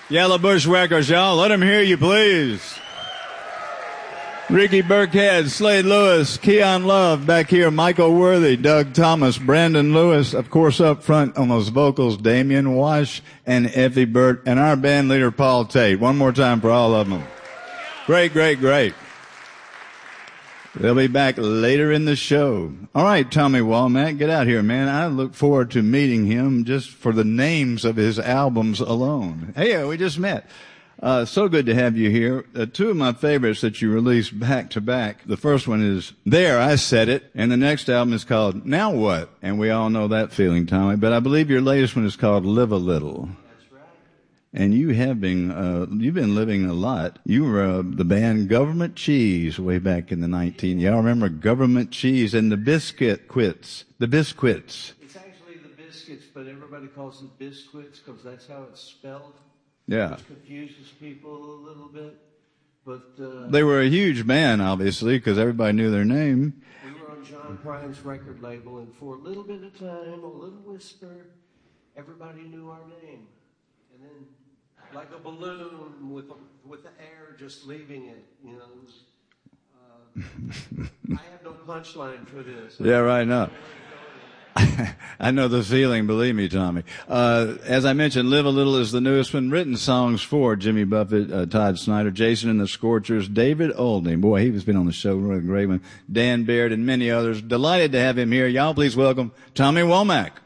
Yellow Bushwhackers, y'all. Let them hear you, please. Ricky Burkhead, Slade Lewis, Keon Love back here, Michael Worthy, Doug Thomas, Brandon Lewis, of course up front on those vocals, Damian Wash and Effie Burt, and our band leader, Paul Tate. One more time for all of them. Great, great, great. They'll be back later in the show. All right, Tommy Womack, get out here, man. I look forward to meeting him just for the names of his albums alone. Hey, we just met. So good to have you here. Two of my favorites that you released back to back. The first one is There, I Said It, and the next album is called Now What? And we all know that feeling, Tommy. But I believe your latest one is called Live a Little. And you have been, you've been living a lot. You were the band Government Cheese way back in the y'all remember Government Cheese and the Biscuits. The Biscuits. It's actually the Biscuits, but everybody calls it Biscuits because that's how it's spelled. Yeah. Which confuses people a little bit. But they were a huge band, obviously, because everybody knew their name. We were on John Prine's record label, and for a little bit of time, a little whisper, everybody knew our name. And then like a balloon with the air just leaving it, you know. I have no punchline for this. Yeah, right now. I know the feeling, believe me, Tommy. As I mentioned, Live a Little is the newest one. Written songs for Jimmy Buffett, Todd Snyder, Jason and the Scorchers, David Oldney. Boy, he's been on the show, really great one. Dan Baird and many others. Delighted to have him here. Y'all please welcome Tommy Womack.